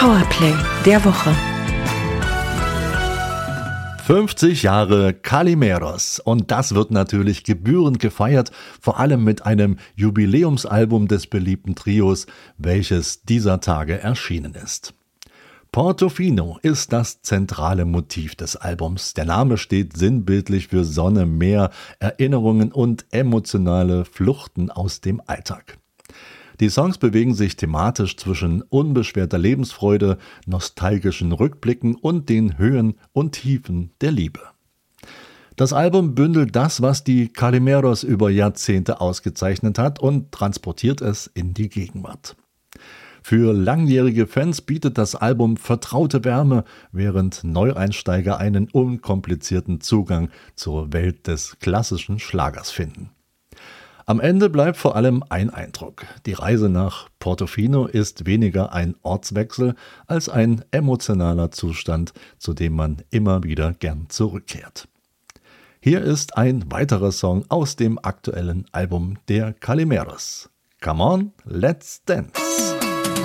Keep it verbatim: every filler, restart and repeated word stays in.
Powerplay der Woche. fünfzig Jahre Calimeros und das wird natürlich gebührend gefeiert, vor allem mit einem Jubiläumsalbum des beliebten Trios, welches dieser Tage erschienen ist. Portofino ist das zentrale Motiv des Albums. Der Name steht sinnbildlich für Sonne, Meer, Erinnerungen und emotionale Fluchten aus dem Alltag. Die Songs bewegen sich thematisch zwischen unbeschwerter Lebensfreude, nostalgischen Rückblicken und den Höhen und Tiefen der Liebe. Das Album bündelt das, was die Calimeros über Jahrzehnte ausgezeichnet hat und transportiert es in die Gegenwart. Für langjährige Fans bietet das Album vertraute Wärme, während Neueinsteiger einen unkomplizierten Zugang zur Welt des klassischen Schlagers finden. Am Ende bleibt vor allem ein Eindruck. Die Reise nach Portofino ist weniger ein Ortswechsel als ein emotionaler Zustand, zu dem man immer wieder gern zurückkehrt. Hier ist ein weiterer Song aus dem aktuellen Album der Calimeros. Come on, let's dance!